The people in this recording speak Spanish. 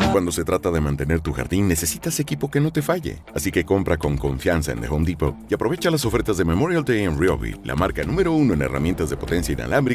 Cuando se trata de mantener tu jardín, necesitas equipo que no te falle. Así que compra con confianza en The Home Depot y aprovecha las ofertas de Memorial Day en Ryobi, la marca número 1 en herramientas de potencia inalámbrica